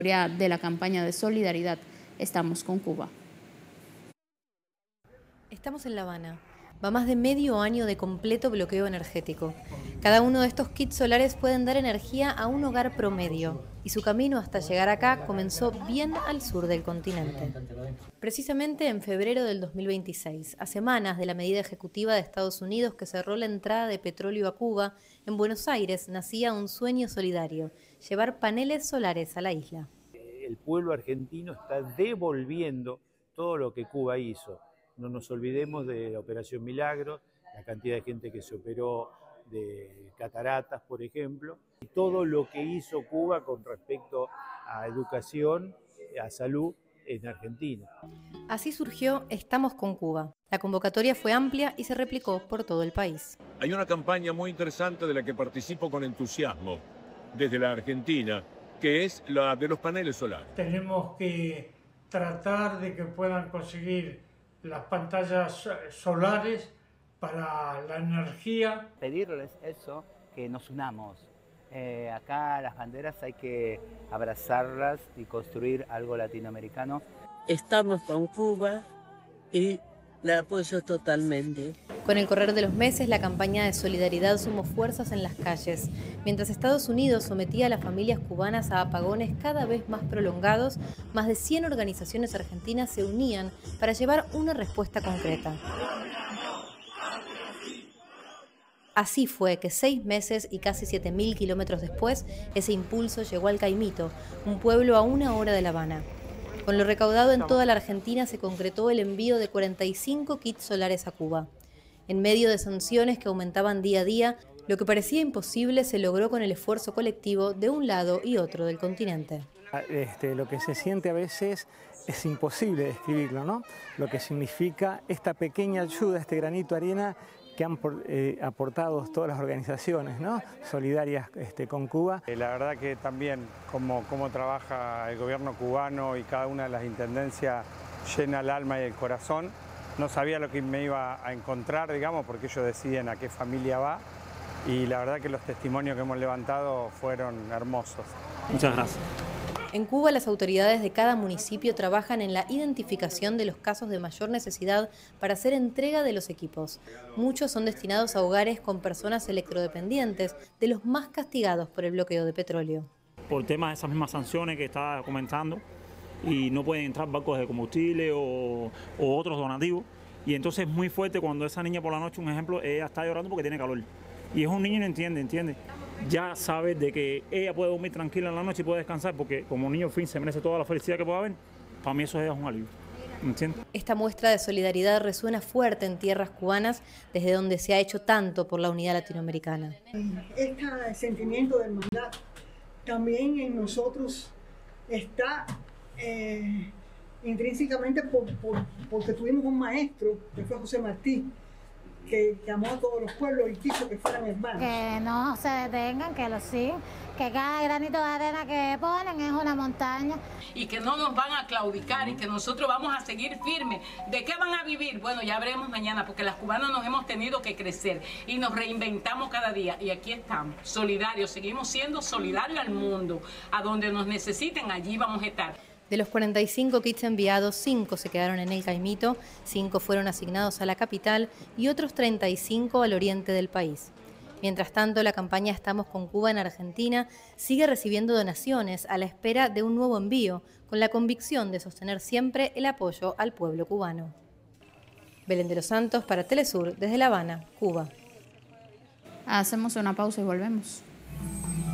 de la campaña de solidaridad Estamos con Cuba. Estamos en La Habana. Va más de medio año de completo bloqueo energético. Cada uno de estos kits solares pueden dar energía a un hogar promedio, y su camino hasta llegar acá comenzó bien al sur del continente. Precisamente en febrero del 2026, a semanas de la medida ejecutiva de Estados Unidos que cerró la entrada de petróleo a Cuba, en Buenos Aires nacía un sueño solidario: llevar paneles solares a la isla. El pueblo argentino está devolviendo todo lo que Cuba hizo. No nos olvidemos de la Operación Milagro, la cantidad de gente que se operó de cataratas, por ejemplo, y todo lo que hizo Cuba con respecto a educación, a salud en Argentina. Así surgió Estamos con Cuba. La convocatoria fue amplia y se replicó por todo el país. Hay una campaña muy interesante de la que participo con entusiasmo desde la Argentina, que es la de los paneles solares. Tenemos que tratar de que puedan conseguir las pantallas solares para la energía. Pedirles eso, que nos unamos. Acá las banderas hay que abrazarlas y construir algo latinoamericano. Estamos con Cuba y la apoyo totalmente. Con el correr de los meses, la campaña de solidaridad sumó fuerzas en las calles. Mientras Estados Unidos sometía a las familias cubanas a apagones cada vez más prolongados, más de 100 organizaciones argentinas se unían para llevar una respuesta concreta. Así fue que 6 meses y casi 7.000 kilómetros después, ese impulso llegó al Caimito, un pueblo a 1 hora de La Habana. Con lo recaudado en toda la Argentina se concretó el envío de 45 kits solares a Cuba. En medio de sanciones que aumentaban día a día, lo que parecía imposible se logró con el esfuerzo colectivo de un lado y otro del continente. Lo que se siente a veces es imposible describirlo, ¿no? Lo que significa esta pequeña ayuda, este granito de arena que han aportado todas las organizaciones, ¿no?, solidarias con Cuba. La verdad que también cómo trabaja el gobierno cubano y cada una de las intendencias llena el alma y el corazón. No sabía lo que me iba a encontrar, digamos, porque ellos deciden a qué familia va, y la verdad que los testimonios que hemos levantado fueron hermosos. Muchas gracias. En Cuba, las autoridades de cada municipio trabajan en la identificación de los casos de mayor necesidad para hacer entrega de los equipos. Muchos son destinados a hogares con personas electrodependientes, de los más castigados por el bloqueo de petróleo. Por temas de esas mismas sanciones que estaba comentando, y no pueden entrar barcos de combustible o otros donativos. Y entonces es muy fuerte cuando esa niña por la noche, un ejemplo, ella está llorando porque tiene calor. Y es un niño y no entiende. Ya sabe de que ella puede dormir tranquila en la noche y puede descansar, porque como niño fin se merece toda la felicidad que pueda haber. Para mí eso es un alivio. ¿Entiendes? Esta muestra de solidaridad resuena fuerte en tierras cubanas, desde donde se ha hecho tanto por la unidad latinoamericana. Este sentimiento de hermandad también en nosotros está intrínsecamente porque tuvimos un maestro, que fue José Martí, que amó a todos los pueblos y quiso que fueran hermanos. Que no se detengan, que lo sigan, que cada granito de arena que ponen es una montaña. Y que no nos van a claudicar y que nosotros vamos a seguir firmes. ¿De qué van a vivir? Bueno, ya veremos mañana, porque las cubanas nos hemos tenido que crecer y nos reinventamos cada día. Y aquí estamos, solidarios, seguimos siendo solidarios al mundo. A donde nos necesiten, allí vamos a estar. De los 45 kits enviados, 5 se quedaron en el Caimito, 5 fueron asignados a la capital y otros 35 al oriente del país. Mientras tanto, la campaña Estamos con Cuba en Argentina sigue recibiendo donaciones a la espera de un nuevo envío, con la convicción de sostener siempre el apoyo al pueblo cubano. Belén de los Santos para Telesur, desde La Habana, Cuba. Hacemos una pausa y volvemos.